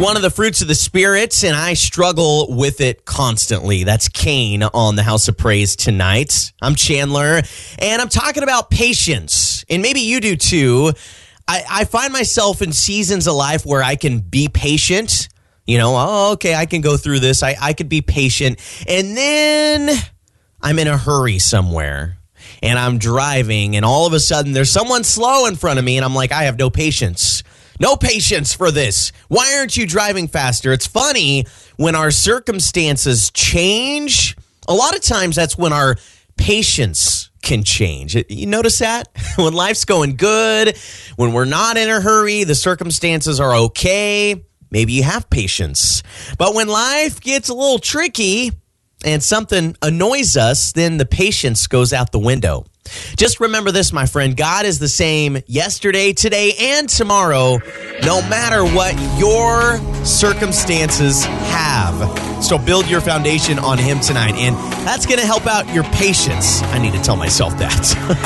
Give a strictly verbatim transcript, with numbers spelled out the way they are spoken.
one of the fruits of the Spirit, and I struggle with it constantly. That's Cain on the House of Praise tonight. I'm Chandler, and I'm talking about patience. And maybe you do too. I, I find myself in seasons of life where I can be patient. You know, oh, okay, I can go through this. I, I could be patient. And then I'm in a hurry somewhere, and I'm driving, and all of a sudden there's someone slow in front of me, and I'm like, I have no patience. No patience for this. Why aren't you driving faster? It's funny, when our circumstances change, a lot of times that's when our patience can change. You notice that? When life's going good, when we're not in a hurry, the circumstances are okay, maybe you have patience. But when life gets a little tricky and something annoys us, then the patience goes out the window. Just remember this, my friend. God is the same yesterday, today, and tomorrow, no matter what your circumstances have. So build your foundation on Him tonight, and that's going to help out your patience. I need to tell myself that.